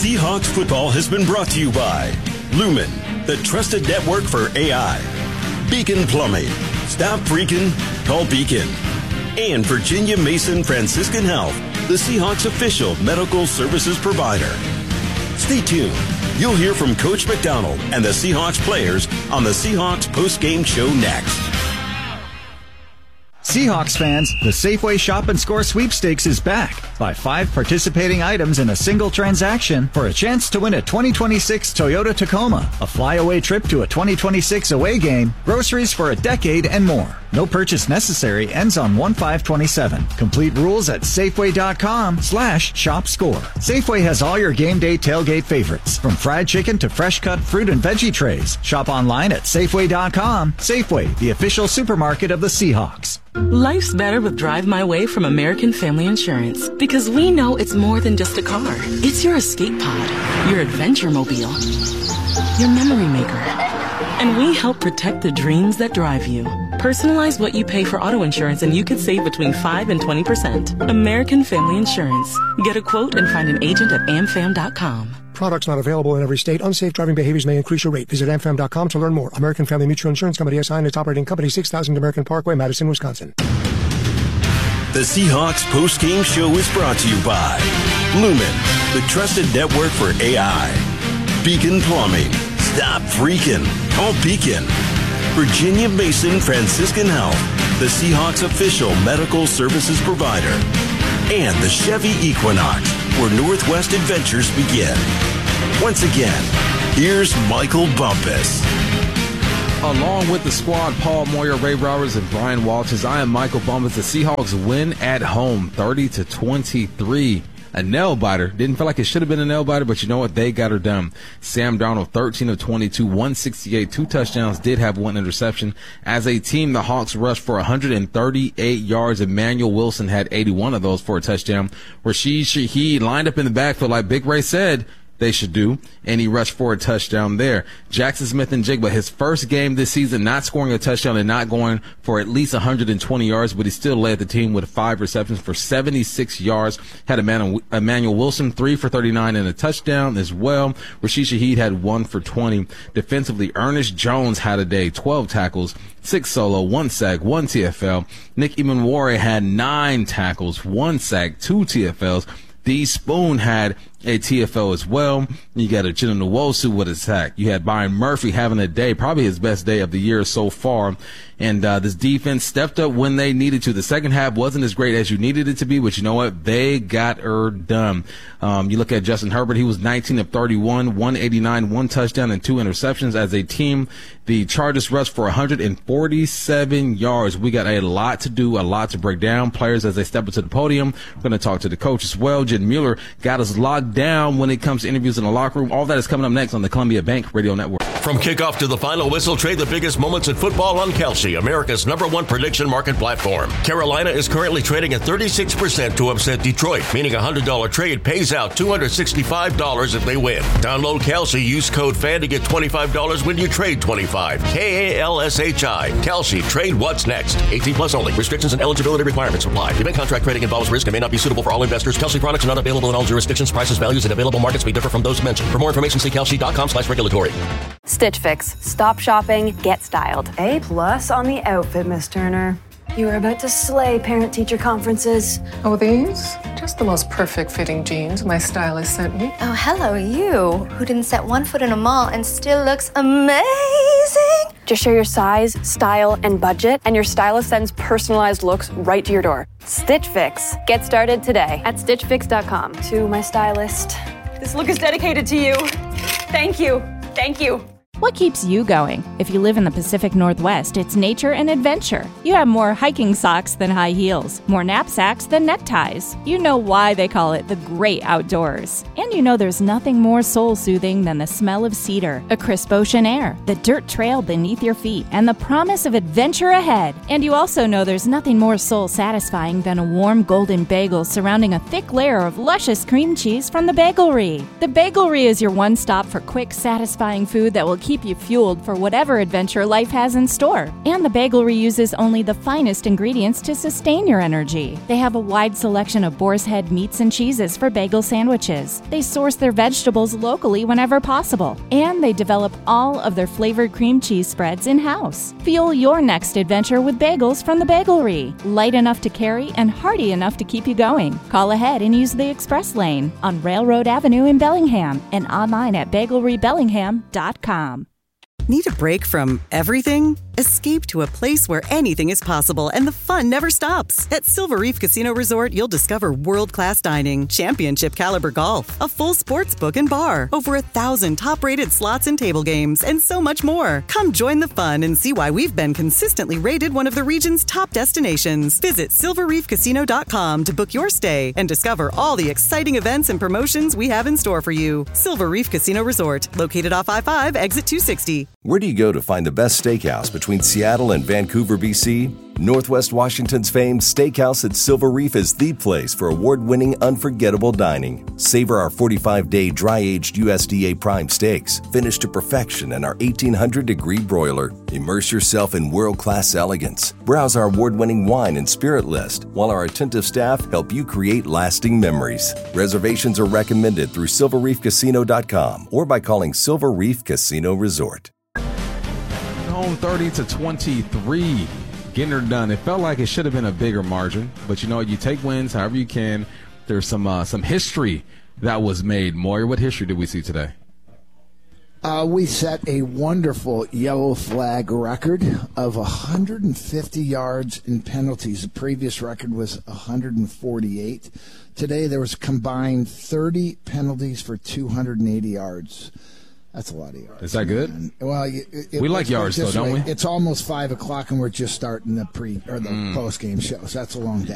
Seahawks football has been brought to you by Lumen, the trusted network for AI, Beacon Plumbing, stop freaking, call Beacon, and Virginia Mason Franciscan Health, the Seahawks official medical services provider. Stay tuned. You'll hear from Coach McDonald and the Seahawks players on the Seahawks postgame show next. Seahawks fans, the Safeway Shop and Score sweepstakes is back. Buy 5 participating items in a single transaction for a chance to win a 2026 Toyota Tacoma, a flyaway trip to a 2026 away game, groceries for a decade, and more. No purchase necessary. Ends on 1/5/27. Complete rules at Safeway.com/ShopScore. Safeway has all your game day tailgate favorites, from fried chicken to fresh cut fruit and veggie trays. Shop online at Safeway.com. Safeway, the official supermarket of the Seahawks. Life's better with Drive My Way from American Family Insurance, because we know it's more than just a car. It's your escape pod, your adventure mobile, your memory maker. And we help protect the dreams that drive you. Personalize what you pay for auto insurance and you could save between 5 and 20%. American Family Insurance. Get a quote and find an agent at amfam.com. Products not available in every state. Unsafe driving behaviors may increase your rate. Visit amfam.com to learn more. American Family Mutual Insurance Company SI and its operating company, 6000 American Parkway, Madison, Wisconsin. The Seahawks postgame show is brought to you by Lumen, the trusted network for AI, Beacon Plumbing, stop freaking, call Beacon, Virginia Mason Franciscan Health, the Seahawks official medical services provider, and the Chevy Equinox, where Northwest adventures begin. Once again, here's Michael Bumpus. Along with the squad, Paul Moyer, Ray Roberts, and Brian Walters, I am Michael Bumpus. The Seahawks win at home, 30-23. A nail-biter. Didn't feel like it should have been a nail-biter, but you know what? They got her done. Sam Darnold, 13 of 22, 168, 2 touchdowns, did have 1 interception. As a team, the Hawks rushed for 138 yards. Emmanuel Wilson had 81 of those for a touchdown. Rashid Shaheed lined up in the backfield like Big Ray said they should do, and he rushed for a touchdown there. Jackson Smith-Njigba, his first game this season, not scoring a touchdown and not going for at least 120 yards, but he still led the team with 5 receptions for 76 yards. Had Emmanuel Wilson 3 for 39 and a touchdown as well. Rashid Shaheed had 1 for 20. Defensively, Ernest Jones had a day, 12 tackles, 6 solo, 1 sack, 1 TFL. Nick Emanwari had 9 tackles, 1 sack, 2 TFLs. D. Spoon had a TFL as well. You got a Uchenna Nwosu with a sack. You had Byron Murphy having a day, probably his best day of the year so far. And this defense stepped up when they needed to. The second half wasn't as great as you needed it to be, but you know what? They got her done. You look at Justin Herbert. He was 19 of 31, 189, 1 touchdown, and 2 interceptions. As a team, the Chargers rushed for 147 yards. We got a lot to do, a lot to break down. Players, as they step into the podium, we're going to talk to the coach as well. Jen Mueller got us locked down when it comes to interviews in the locker room. All that is coming up next on the Columbia Bank Radio Network. From kickoff to the final whistle, trade the biggest moments in football on Kalshi, America's #1 prediction market platform. Carolina is currently trading at 36% to upset Detroit, meaning a $100 trade pays out $265 if they win. Download Kalshi, use code FAN to get $25 when you trade $25. KALSHI. Kalshi, trade what's next. 18 plus only. Restrictions and eligibility requirements apply. Event contract trading involves risk and may not be suitable for all investors. Kalshi products are not available in all jurisdictions. Prices, values, and available markets may differ from those mentioned. For more information, see kalshi.com/regulatory. Stitch Fix. Stop shopping, get styled. A+ on the outfit, Miss Turner. You are about to slay parent-teacher conferences. Oh, these? Just the most perfect fitting jeans my stylist sent me. Oh, hello, you, who didn't set 1 foot in a mall and still looks amazing. Just share your size, style, and budget, and your stylist sends personalized looks right to your door. Stitch Fix. Get started today at stitchfix.com. To my stylist, this look is dedicated to you. Thank you. Thank you. What keeps you going? If you live in the Pacific Northwest, it's nature and adventure. You have more hiking socks than high heels, more knapsacks than neckties. You know why they call it the great outdoors. And you know there's nothing more soul-soothing than the smell of cedar, a crisp ocean air, the dirt trail beneath your feet, and the promise of adventure ahead. And you also know there's nothing more soul-satisfying than a warm golden bagel surrounding a thick layer of luscious cream cheese from the Bagelry. The Bagelry is your one stop for quick, satisfying food that will keep keep you fueled for whatever adventure life has in store. And the Bagelry uses only the finest ingredients to sustain your energy. They have a wide selection of boar's head meats and cheeses for bagel sandwiches. They source their vegetables locally whenever possible. And they develop all of their flavored cream cheese spreads in-house. Fuel your next adventure with bagels from the Bagelry. Light enough to carry and hearty enough to keep you going. Call ahead and use the express lane on Railroad Avenue in Bellingham and online at bagelrybellingham.com. Need a break from everything? Escape to a place where anything is possible and the fun never stops. At Silver Reef Casino Resort, you'll discover world-class dining, championship caliber golf, a full sports book and bar, over 1,000 top-rated slots and table games, and so much more. Come join the fun and see why we've been consistently rated one of the region's top destinations. Visit silverreefcasino.com to book your stay and discover all the exciting events and promotions we have in store for you. Silver Reef Casino Resort, located off I-5, exit 260. Where do you go to find the best steakhouse between Seattle and Vancouver, BC? Northwest Washington's famed Steakhouse at Silver Reef is the place for award-winning, unforgettable dining. Savor our 45-day dry-aged USDA prime steaks, finished to perfection in our 1,800-degree broiler. Immerse yourself in world-class elegance. Browse our award-winning wine and spirit list, while our attentive staff help you create lasting memories. Reservations are recommended through silverreefcasino.com or by calling Silver Reef Casino Resort. Home 30-23. Getting her done. It felt like it should have been a bigger margin, but you know, you take wins however you can. There's some history that was made. Moyer, what history did we see today? We set a wonderful yellow flag record of 150 yards in penalties. The previous record was 148. Today there was combined 30 penalties for 280 yards. That's a lot of yards. Is that good? Well, we like yards, though, don't we? It's almost 5 o'clock, and we're just starting the post-game show, so that's a long day.